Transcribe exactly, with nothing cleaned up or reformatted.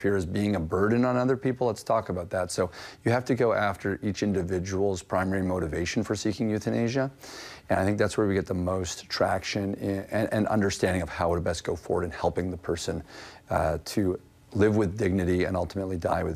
fear as being a burden on other people. Let's talk about that. So you have to go after each individual's primary motivation for seeking euthanasia. And I think that's where we get the most traction in, and, and understanding of how to best go forward in helping the person uh, to live with dignity and ultimately die with